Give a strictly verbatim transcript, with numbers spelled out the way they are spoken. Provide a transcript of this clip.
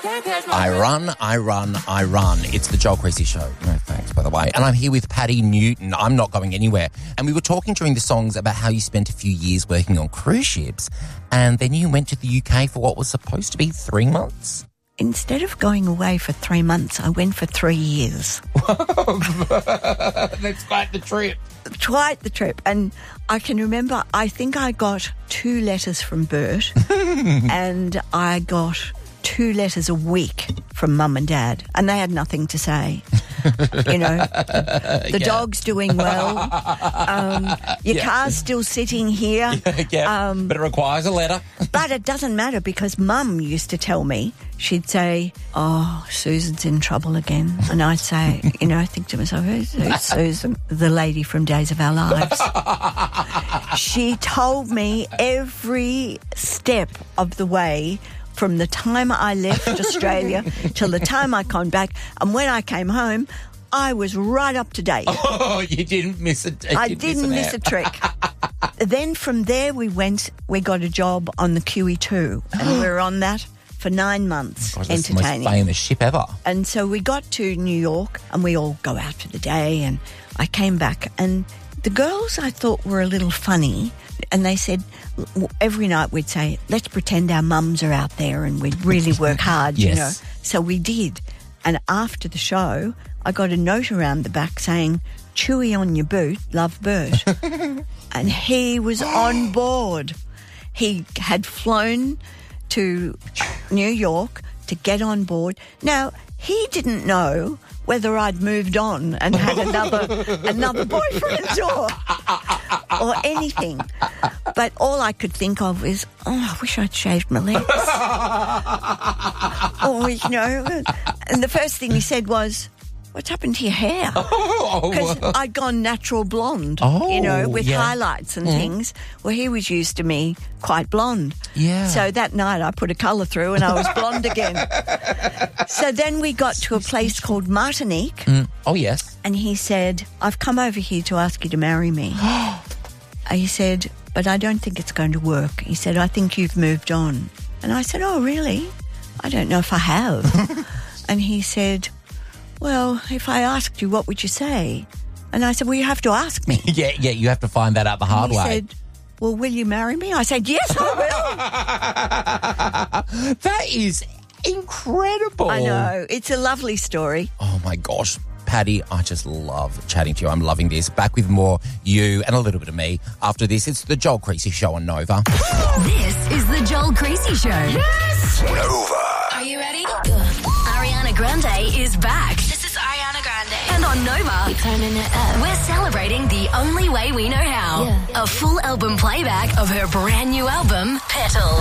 I run, I run, I run. It's the Joel Creasy Show. No thanks, by the way. And I'm here with Paddy Newton. I'm not going anywhere. And we were talking during the songs about how you spent a few years working on cruise ships, and then you went to the U K for what was supposed to be three months. Instead of going away for three months, I went for three years. That's quite the trip. Quite the trip. And I can remember, I think I got two letters from Bert and I got two letters a week from Mum and Dad, and they had nothing to say. You know, the yeah. dog's doing well. Um, your yeah. car's still sitting here. Yeah, yeah. Um, but it requires a letter. But it doesn't matter because Mum used to tell me, she'd say, oh, Susan's in trouble again. And I'd say, you know, I think to myself, who's, who's Susan? The lady from Days of Our Lives. She told me every step of the way from the time I left Australia till the time I came back. And when I came home, I was right up to date. Oh, you didn't miss a trick. I didn't miss a trick. Then from there we went, we got a job on the Q E two, and we were on that for nine months, Gosh, entertaining. That's the most famous ship ever. And so we got to New York, and we all go out for the day, and I came back, and the girls I thought were a little funny, and they said every night we'd say, let's pretend our mums are out there and we'd really work hard, yes. you know. So we did. And after the show, I got a note around the back saying, Chewy on your boot, love Bert. And he was on board. He had flown to New York to get on board. Now, he didn't know whether I'd moved on and had another another boyfriend or or anything. But all I could think of is, oh, I wish I'd shaved my legs. Or, you know, and the first thing he said was, what's happened to your hair? Because oh, I'd gone natural blonde, oh, you know, with yeah. highlights and mm. things. Well, he was used to me quite blonde. Yeah. So that night I put a colour through and I was blonde again. So then we got to a place called Martinique. Mm. Oh, yes. And he said, I've come over here to ask you to marry me. He said, but I don't think it's going to work. He said, I think you've moved on. And I said, oh, really? I don't know if I have. And he said, well, if I asked you, what would you say? And I said, well, you have to ask me. yeah, yeah, you have to find that out the hard and he way. He said, well, will you marry me? I said, yes, I will. That is incredible. I know. It's a lovely story. Oh, my gosh. Paddy, I just love chatting to you. I'm loving this. Back with more you and a little bit of me. After this, it's the Joel Creasy Show on Nova. This is the Joel Creasy Show. Yes! Nova. Are you ready? Ariana Grande is back. This is Ariana Grande. And on Nova, we turning it up. We're celebrating the only way we know how. Yeah. A full album playback of her brand new album, Petals.